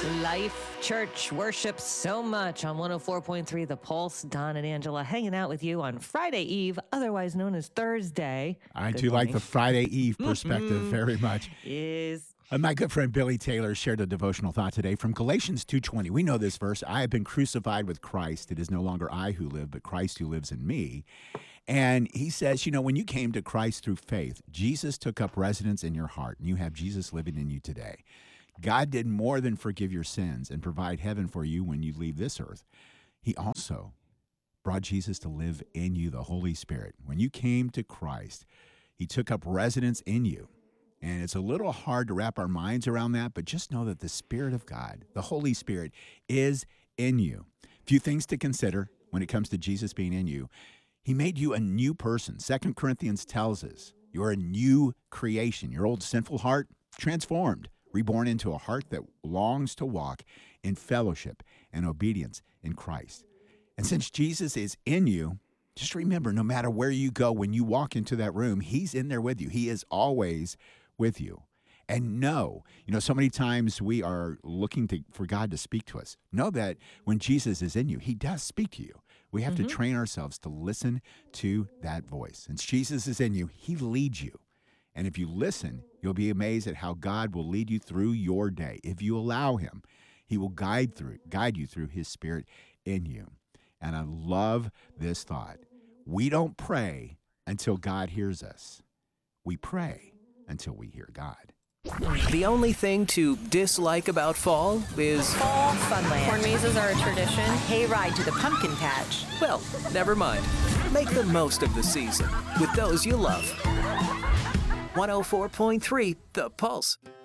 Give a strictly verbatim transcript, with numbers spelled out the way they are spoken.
Life Church worships so much on one oh four point three The Pulse. Don and Angela hanging out with you on Friday Eve, otherwise known as Thursday. I Good do morning. like the Friday Eve perspective very much. Is Uh, my good friend Billy Taylor shared a devotional thought today from Galatians two twenty. We know this verse. I have been crucified with Christ. It is no longer I who live, but Christ who lives in me. And he says, you know, when you came to Christ through faith, Jesus took up residence in your heart, and you have Jesus living in you today. God did more than forgive your sins and provide heaven for you when you leave this earth. He also brought Jesus to live in you, the Holy Spirit. When you came to Christ, he took up residence in you. And it's a little hard to wrap our minds around that, but just know that the Spirit of God, the Holy Spirit, is in you. A few things to consider when it comes to Jesus being in you. He made you a new person. Second Corinthians tells us you're a new creation. Your old sinful heart transformed, reborn into a heart that longs to walk in fellowship and obedience in Christ. And since Jesus is in you, just remember, no matter where you go, when you walk into that room, he's in there with you. He is always with you. And know, you know, so many times we are looking to, for God to speak to us. Know that when Jesus is in you, he does speak to you. We have mm-hmm. to train ourselves to listen to that voice. Since Jesus is in you, he leads you. And if you listen, you'll be amazed at how God will lead you through your day. If you allow him, he will guide through, guide you through his Spirit in you. And I love this thought. We don't pray until God hears us. We pray until we hear God. The only thing to dislike about fall is... Fall Funland. Corn mazes are a tradition. Hayride to the pumpkin patch. Well, never mind. Make the most of the season with those you love. one oh four point three The Pulse.